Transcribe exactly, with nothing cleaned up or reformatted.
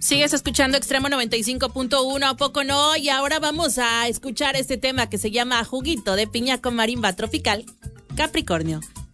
Sigues escuchando Extremo noventa y cinco punto uno, ¿a poco no? Y ahora vamos a escuchar este tema que se llama Juguito de Piña con Marimba Tropical, Capricornio.